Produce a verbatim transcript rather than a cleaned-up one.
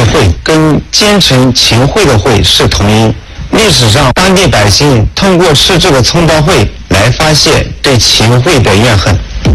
会跟奸臣秦桧的桧是同音。历史上当地百姓通过吃这个葱刀会来发泄对秦桧的怨恨。